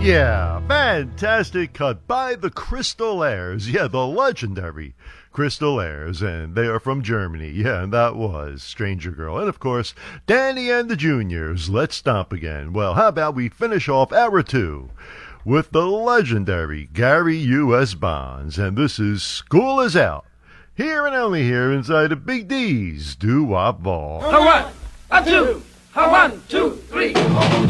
Yeah, fantastic cut by the Crystal Airs. Yeah, the legendary Crystal Airs, and they are from Germany. Yeah, and that was Stranger Girl. And of course, Danny and the Juniors, Let's Stomp Again. Well, how about we finish off hour 2 with the legendary Gary U.S. Bonds, and this is School Is Out. Here and only here inside of Big D's Doo-Wop Ball. A one, a two, a 1, 2, 3.